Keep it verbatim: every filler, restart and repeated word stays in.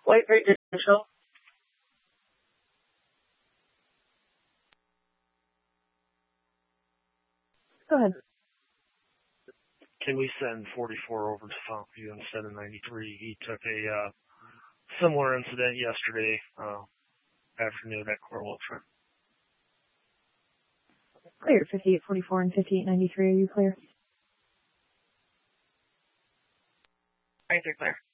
White Ridge Initial. Go ahead. Can we send forty-four over to Fountview instead of ninety-three? He took a uh, similar incident yesterday uh, afternoon at Corwell Trent. Clear. fifty-eight forty-four and fifty-eight ninety-three. Are you clear? Right, they're clear.